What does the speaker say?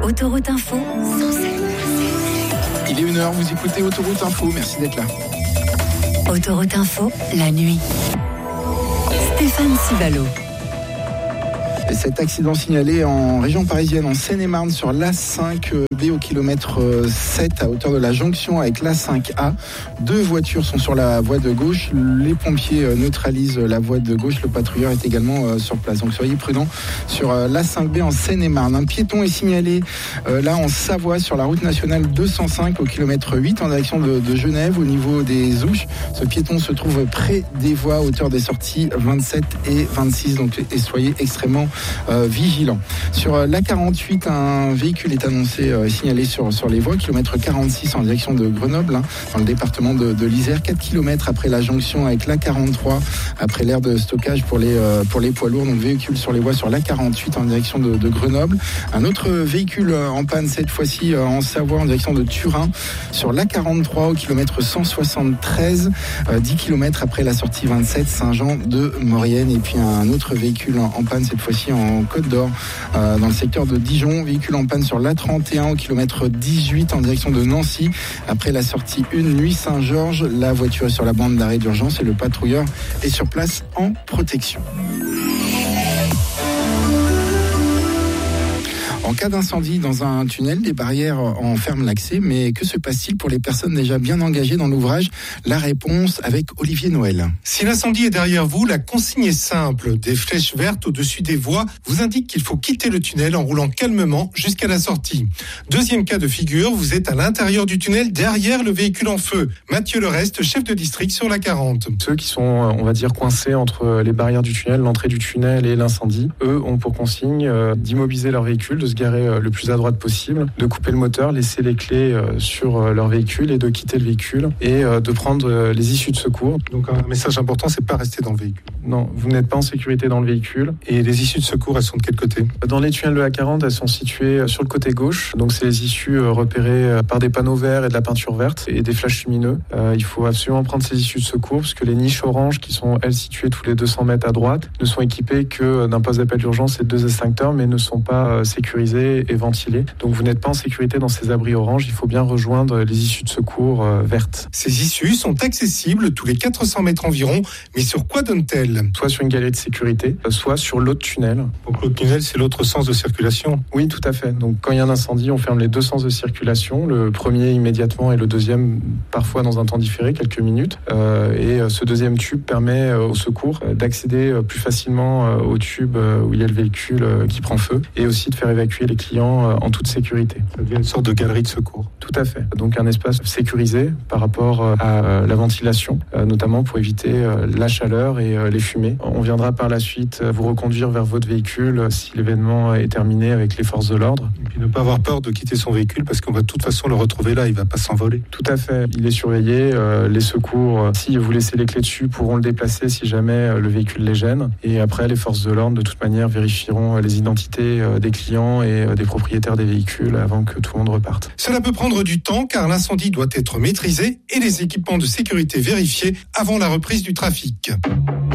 Autoroute Info, Il est 1h, vous écoutez Autoroute Info, merci d'être là. Autoroute Info, la nuit. Stéphane Sivalo. Et cet accident signalé en région parisienne, en Seine-et-Marne, sur l'A5B au kilomètre 7, à hauteur de la jonction avec l'A5A. 2 voitures sont sur la voie de gauche. Les pompiers neutralisent la voie de gauche. Le patrouilleur est également sur place. Donc soyez prudents sur l'A5B en Seine-et-Marne. Un piéton est signalé là en Savoie, sur la route nationale 205 au kilomètre 8, en direction de Genève, au niveau des Ouches. Ce piéton se trouve près des voies, à hauteur des sorties 27 et 26. Donc soyez extrêmement vigilants. Sur l'A48, un véhicule est annoncé signalé sur les voies, kilomètre 46 en direction de Grenoble, dans le département de l'Isère, 4 km après la jonction avec l'A43, après l'aire de stockage pour les poids lourds. Donc véhicule sur les voies sur l'A48 en direction de Grenoble. Un autre véhicule en panne, cette fois-ci en Savoie, en direction de Turin, sur l'A43 au kilomètre 173, 10 km après la sortie 27, Saint-Jean de Maurienne. Et puis un autre véhicule en panne, cette fois-ci en Côte d'Or, dans le secteur de Dijon, véhicule en panne sur l'A31 au kilomètre 18 en direction de Nancy, après la sortie 1 Nuit Saint-Georges. La voiture est sur la bande d'arrêt d'urgence et le patrouilleur est sur place en protection. En cas d'incendie dans un tunnel, des barrières en ferment l'accès, mais que se passe-t-il pour les personnes déjà bien engagées dans l'ouvrage? La réponse avec Olivier Noël. Si l'incendie est derrière vous, la consigne est simple. Des flèches vertes au-dessus des voies vous indiquent qu'il faut quitter le tunnel en roulant calmement jusqu'à la sortie. Deuxième cas de figure, vous êtes à l'intérieur du tunnel, derrière le véhicule en feu. Mathieu Lereste, chef de district sur la 40. Ceux qui sont, on va dire, coincés entre les barrières du tunnel, l'entrée du tunnel et l'incendie, eux ont pour consigne d'immobiliser leur véhicule, de se garer le plus à droite possible, de couper le moteur, laisser les clés sur leur véhicule et de quitter le véhicule et de prendre les issues de secours. Donc un message important, c'est pas rester dans le véhicule. Non, vous n'êtes pas en sécurité dans le véhicule. Et les issues de secours, elles sont de quel côté? Dans les tunnels de la 40, elles sont situées sur le côté gauche. Donc c'est les issues repérées par des panneaux verts et de la peinture verte et des flashs lumineux. Il faut absolument prendre ces issues de secours parce que les niches oranges qui sont, elles, situées tous les 200 mètres à droite ne sont équipées que d'un poste d'appel d'urgence et de 2 extincteurs, mais ne sont pas sécurisées et ventilées. Donc vous n'êtes pas en sécurité dans ces abris oranges. Il faut bien rejoindre les issues de secours vertes. Ces issues sont accessibles tous les 400 mètres environ, mais sur quoi donnent-elles? Soit sur une galerie de sécurité, soit sur l'autre tunnel. Donc l'autre tunnel, c'est l'autre sens de circulation? Oui, tout à fait. Donc quand il y a un incendie, on ferme les 2 sens de circulation. Le premier immédiatement et le deuxième parfois dans un temps différé, quelques minutes. Et ce deuxième tube permet au secours d'accéder plus facilement au tube où il y a le véhicule qui prend feu et aussi de faire évacuer les clients en toute sécurité. Ça devient une sorte de galerie de secours. Tout à fait. Donc un espace sécurisé par rapport à la ventilation, notamment pour éviter la chaleur et les fumées. On viendra par la suite vous reconduire vers votre véhicule si l'événement est terminé avec les forces de l'ordre. Et puis ne pas avoir peur de quitter son véhicule parce qu'on va de toute façon le retrouver là, il ne va pas s'envoler. Tout à fait. Il est surveillé. Les secours, si vous laissez les clés dessus, pourront le déplacer si jamais le véhicule les gêne. Et après, les forces de l'ordre, de toute manière, vérifieront les identités des clients et des propriétaires des véhicules avant que tout le monde reparte. Cela peut prendre du temps car l'incendie doit être maîtrisé et les équipements de sécurité vérifiés avant la reprise du trafic.